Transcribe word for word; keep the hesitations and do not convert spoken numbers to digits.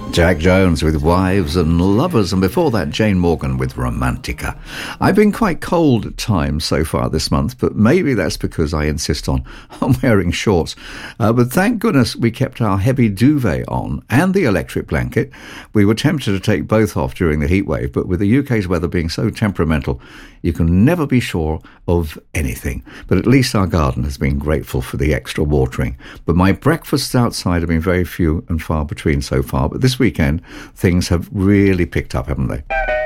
Jack Jones with Wives and Lovers, and before that Jane Morgan with Romantica. I've been quite cold at times so far this month, but maybe that's because I insist on, on wearing shorts. Uh, but thank goodness we kept our heavy duvet on and the electric blanket. We were tempted to take both off during the heat wave, but with the U K's weather being so temperamental, you can never be sure of anything. But at least our garden has been grateful for the extra watering. But my breakfasts outside have been very few and far between so far. But this weekend, things have really picked up, haven't they?